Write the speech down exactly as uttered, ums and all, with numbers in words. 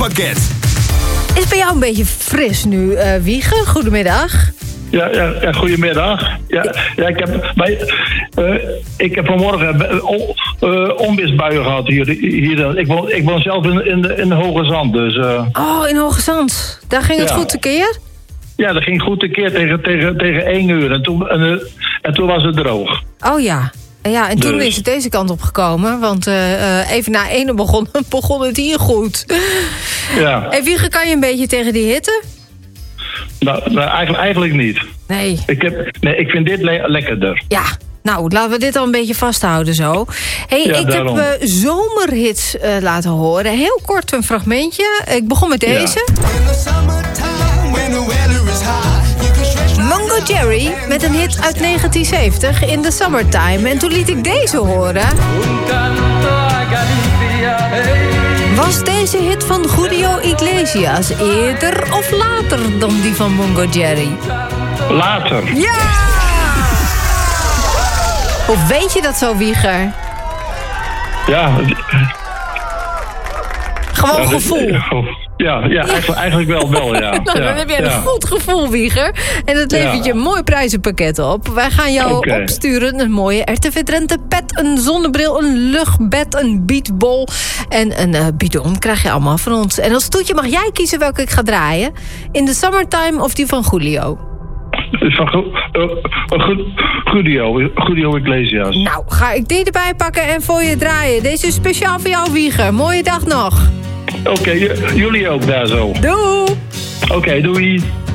prijzenpakket. Is bij jou een beetje fris nu, uh, Wiege? Goedemiddag. Ja, ja, ja, goedemiddag. Ja, ja, ik, heb, bij, uh, ik heb vanmorgen on, uh, onweersbuien gehad hier. hier. Ik, woon, ik woon zelf in, in, de, in de Hoge Zand. Dus, uh, oh, in Hoge Zand. Daar ging het ja. goed tekeer? Ja, dat ging goed tekeer tegen, tegen, tegen één uur. En toen, en, uh, en toen was het droog. Oh ja. Ja, en toen dus. is het deze kant op gekomen. Want uh, uh, even na ene begon, begon het hier goed. Ja. En Wiege, kan je een beetje tegen die hitte? Nou, nou eigenlijk, eigenlijk niet. Nee. Ik, heb, nee, ik vind dit le- lekkerder. Ja, nou, laten we dit al een beetje vasthouden zo. Hey, ja, ik daarom. heb uh, zomerhits uh, laten horen. Heel kort een fragmentje. Ik begon met deze. Ja. Mungo Jerry met een hit uit negentien zeventig in the summertime. En toen liet ik deze horen. Was deze hit van Julio Iglesias eerder of later dan die van Mungo Jerry? Later. Ja! Of weet je dat zo, Wieger? Ja. Gewoon gevoel. Ja, ja, eigenlijk, eigenlijk wel, wel, ja. Nou, dan ja, heb jij ja. een goed gevoel, Wieger. En dat levert Ja. je een mooi prijzenpakket op. Wij gaan jou Okay. opsturen een mooie R T V Drenthe pet, een zonnebril, een luchtbed, een beatbol en een uh, bidon. Krijg je allemaal van ons. En als toetje mag jij kiezen welke ik ga draaien. In the summertime of die van Julio. Is van uh, uh, Julio, Julio Iglesias. Nou, ga ik die erbij pakken en voor je draaien. Deze is speciaal voor jou, Wieger. Mooie dag nog. Oké, okay, j- jullie ook daar zo. Doei! Oké, okay, doei.